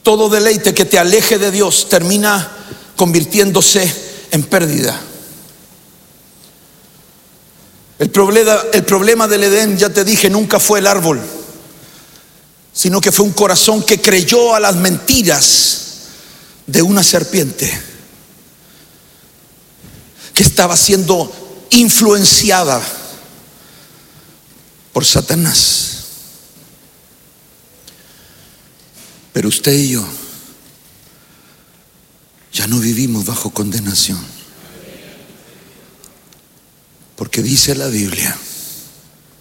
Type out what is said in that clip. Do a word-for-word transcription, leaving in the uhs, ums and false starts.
Todo deleite que te aleje de Dios termina convirtiéndose en pérdida. El problema, el problema del Edén, ya te dije, nunca fue el árbol, sino que fue un corazón que creyó a las mentiras de una serpiente que estaba siendo influenciada por Satanás. Pero usted y yo ya no vivimos bajo condenación, porque dice la Biblia